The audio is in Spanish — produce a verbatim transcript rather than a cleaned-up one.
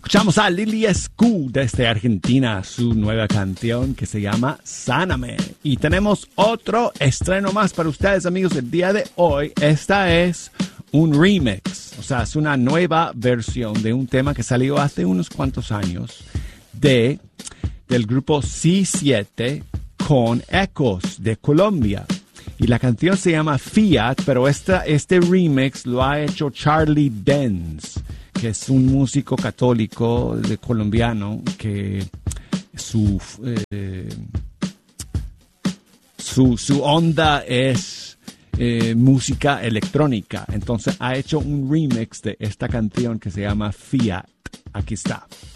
Escuchamos a Lili Escu desde Argentina, su nueva canción que se llama Sáname. Y tenemos otro estreno más para ustedes, amigos, el día de hoy. Esta es un remix, o sea, es una nueva versión de un tema que salió hace unos cuantos años de, del grupo C siete con Ecos de Colombia. Y la canción se llama Fiat, pero esta, este remix lo ha hecho Charlie Dance, que es un músico católico de colombiano que su, eh, su, su onda es eh, música electrónica. Entonces ha hecho un remix de esta canción que se llama Fiat. Aquí está.